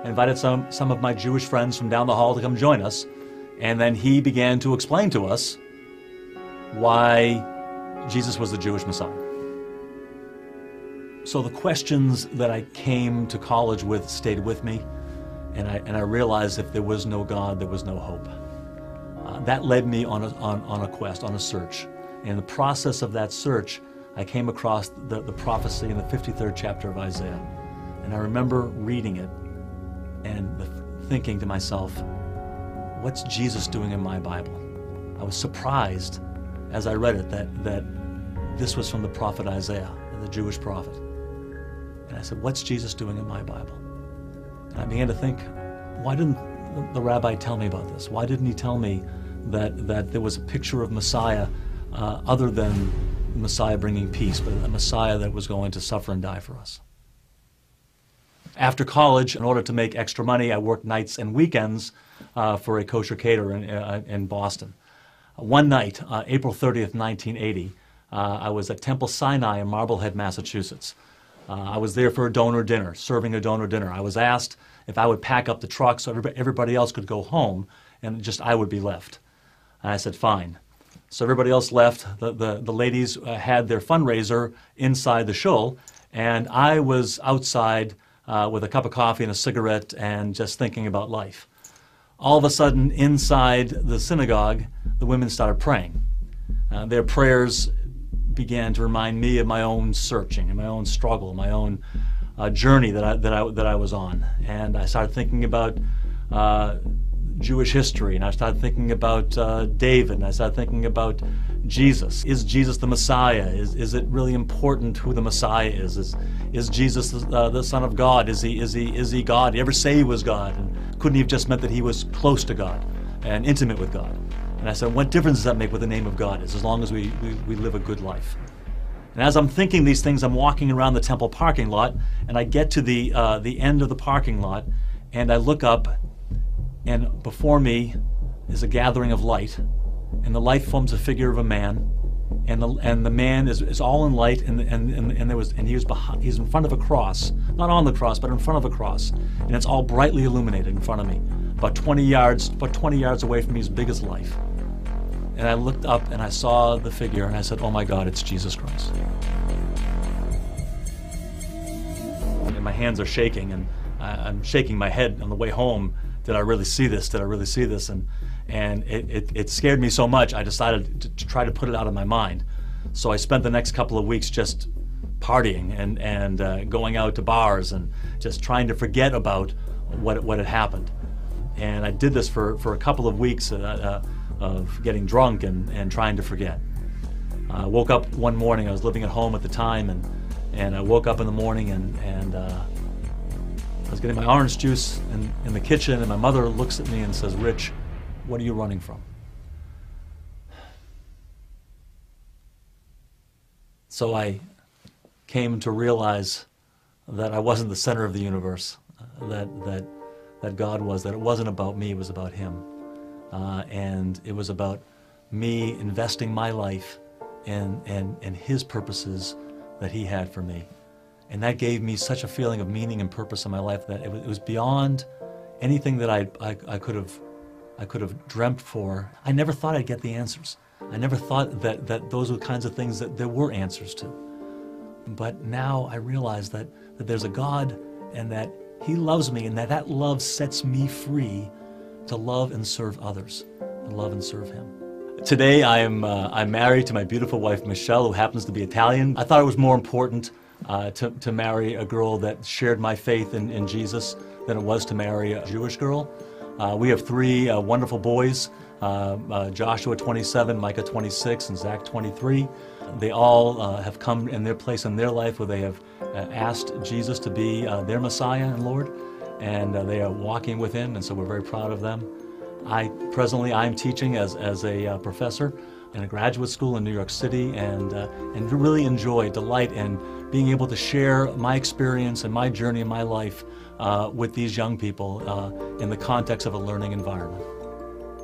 I invited some of my Jewish friends from down the hall to come join us, and then he began to explain to us why Jesus was the Jewish Messiah. So the questions that I came to college with stayed with me, and I realized if there was no God, there was no hope. That led me on a quest, on a search. And in the process of that search, I came across the prophecy in the 53rd chapter of Isaiah. And I remember reading it and thinking to myself, what's Jesus doing in my Bible? I was surprised as I read it that this was from the prophet Isaiah, the Jewish prophet. And I said, what's Jesus doing in my Bible? And I began to think, why didn't the rabbi tell me about this? Why didn't he tell me that there was a picture of Messiah other than Messiah bringing peace, but a Messiah that was going to suffer and die for us? After college, in order to make extra money, I worked nights and weekends for a kosher caterer in Boston. One night, April 30th, 1980, I was at Temple Sinai in Marblehead, Massachusetts. I was there for a donor dinner, serving a donor dinner. I was asked if I would pack up the truck so everybody else could go home and just I would be left. And I said, fine. So everybody else left. The ladies had their fundraiser inside the shul, and I was outside with a cup of coffee and a cigarette and just thinking about life. All of a sudden, inside the synagogue, the women started praying. Their prayers began to remind me of my own searching and my own struggle, my own journey that I was on. And I started thinking about Jewish history, and I started thinking about David, and I started thinking about Jesus. Is Jesus the Messiah? Is it really important who the Messiah is? Is Jesus the Son of God? Is he God? Did he ever say he was God? And couldn't he have just meant that he was close to God and intimate with God? And I said, what difference does that make what the name of God is, as long as we live a good life? And as I'm thinking these things, I'm walking around the temple parking lot, and I get to the end of the parking lot, and I look up, and before me is a gathering of light, and the light forms a figure of a man, and the man is all in light, and he's in front of a cross, not on the cross, but in front of a cross, and it's all brightly illuminated in front of me, about 20 yards away from me, as big as life. And I looked up and I saw the figure, and I said, oh my God, it's Jesus Christ. And my hands are shaking, and I'm shaking my head on the way home. Did I really see this? Did I really see this? And it scared me so much, I decided to try to put it out of my mind. So I spent the next couple of weeks just partying and going out to bars and just trying to forget about what had happened. And I did this for a couple of weeks of getting drunk and trying to forget. I woke up one morning, I was living at home at the time, and I woke up in the morning and I was getting my orange juice in the kitchen, and my mother looks at me and says, Rich, what are you running from? So I came to realize that I wasn't the center of the universe, that God was, that it wasn't about me, it was about Him. And it was about me investing my life in His purposes that He had for me. And that gave me such a feeling of meaning and purpose in my life that it was beyond anything that I could have dreamt for. I never thought I'd get the answers. I never thought that those were the kinds of things that there were answers to. But now I realize that there's a God, and that He loves me, and that love sets me free to love and serve others, and love and serve Him. Today I'm married to my beautiful wife Michelle, who happens to be Italian. I thought it was more important to marry a girl that shared my faith in Jesus than it was to marry a Jewish girl. We have three wonderful boys, Joshua 27, Micah 26, and Zach 23. They all have come in their place in their life where they have asked Jesus to be their Messiah and Lord, and they are walking with Him, and so we're very proud of them. Presently I'm teaching as a professor in a graduate school in New York City, and really delight in being able to share my experience and my journey in my life with these young people in the context of a learning environment.